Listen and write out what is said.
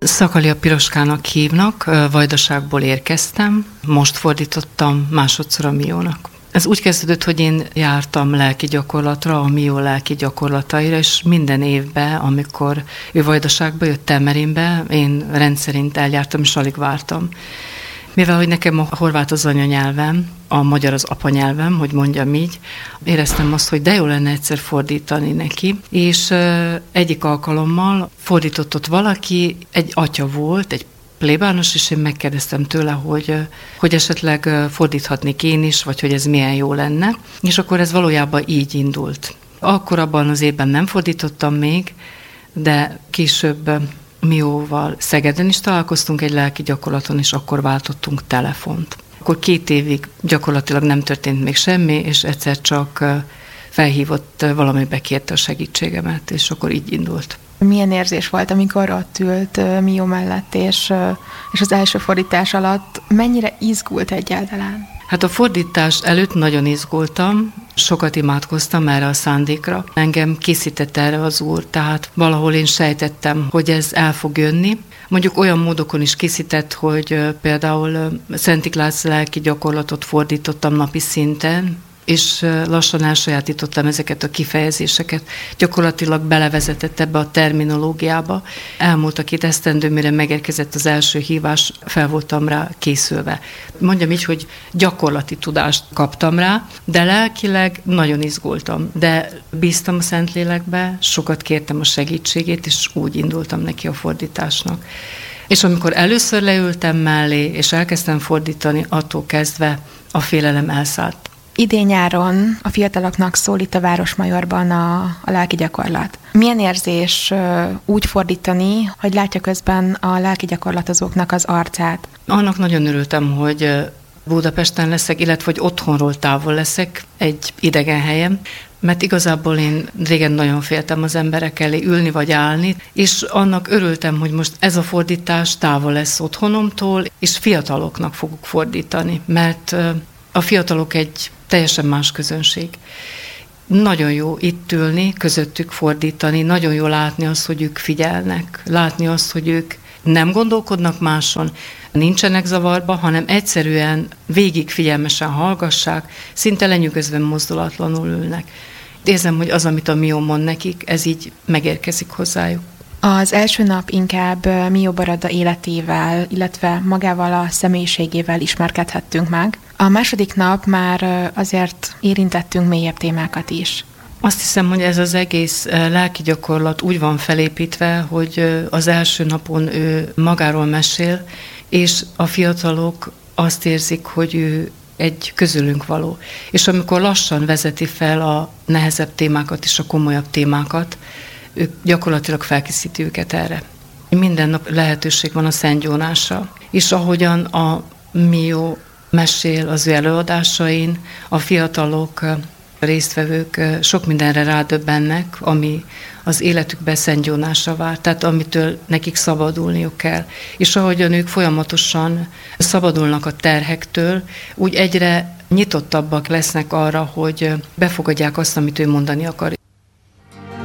Szakalia Piroskának hívnak, Vajdaságból érkeztem, most fordítottam másodszor a Miónak. Ez úgy kezdődött, hogy én jártam lelki gyakorlatra, a Mió lelki gyakorlataira, és minden évben, amikor ő Vajdaságba jött Temerimbe, én rendszerint eljártam, és alig vártam. Mivel, hogy nekem a horvát az anyanyelvem, a magyar az apanyelvem, hogy mondjam így, éreztem azt, hogy de jó lenne egyszer fordítani neki, és egyik alkalommal fordított ott valaki, egy atya volt, egy plébános, és én megkérdeztem tőle, hogy esetleg fordíthatnék én is, vagy hogy ez milyen jó lenne, és akkor ez valójában így indult. Akkor abban az évben nem fordítottam még, de később Mióval Szegeden is találkoztunk egy lelki gyakorlaton, és akkor váltottunk telefont. Akkor 2 évig gyakorlatilag nem történt még semmi, és egyszer csak felhívott, valamibe kérte a segítségemet, és akkor így indult. Milyen érzés volt, amikor ott ült Mió mellett, és az első fordítás alatt mennyire izgult egyáltalán? Hát a fordítás előtt nagyon izgultam, sokat imádkoztam erre a szándékra. Engem készített erre az Úr, tehát valahol én sejtettem, hogy ez el fog jönni. Mondjuk olyan módokon is készített, hogy például Szent Iklác lelki gyakorlatot fordítottam napi szinten, és lassan elsajátítottam ezeket a kifejezéseket. Gyakorlatilag belevezetett ebbe a terminológiába. Elmúlt a 2 esztendő, mire megérkezett az első hívás, fel voltam rá készülve. Mondjam így, hogy gyakorlati tudást kaptam rá, de lelkileg nagyon izgultam. De bíztam a Szentlélekbe, sokat kértem a segítségét, és úgy indultam neki a fordításnak. És amikor először leültem mellé, és elkezdtem fordítani, attól kezdve a félelem elszállt. Idén nyáron a fiataloknak szól itt a Városmajorban a lelki gyakorlat. Milyen érzés úgy fordítani, hogy látja közben a lelki gyakorlatozóknak az arcát? Annak nagyon örültem, hogy Budapesten leszek, illetve hogy otthonról távol leszek, egy idegen helyen, mert igazából én régen nagyon féltem az emberek elé ülni vagy állni, és annak örültem, hogy most ez a fordítás távol lesz otthonomtól, és fiataloknak fogok fordítani, mert a fiatalok egy teljesen más közönség. Nagyon jó itt ülni, közöttük fordítani, nagyon jó látni azt, hogy ők figyelnek, látni azt, hogy ők nem gondolkodnak máson, nincsenek zavarba, hanem egyszerűen végig figyelmesen hallgassák, szinte lenyűgözve mozdulatlanul ülnek. Érzem, hogy az, amit a Mió mond nekik, ez így megérkezik hozzájuk. Az első nap inkább Mió Barada életével, illetve magával a személyiségével ismerkedhettünk meg. A második nap már azért érintettünk mélyebb témákat is. Azt hiszem, hogy ez az egész lelki gyakorlat úgy van felépítve, hogy az első napon ő magáról mesél, és a fiatalok azt érzik, hogy ő egy közülünk való. És amikor lassan vezeti fel a nehezebb témákat és a komolyabb témákat, ő gyakorlatilag felkészíti őket erre. Minden nap lehetőség van a szentgyónásra. És ahogyan a Mió mesél az ő előadásain, a fiatalok, résztvevők sok mindenre rádöbbennek, ami az életükben szentgyónásra vár, tehát amitől nekik szabadulniuk kell. És ahogyan ők folyamatosan szabadulnak a terhektől, úgy egyre nyitottabbak lesznek arra, hogy befogadják azt, amit ő mondani akar.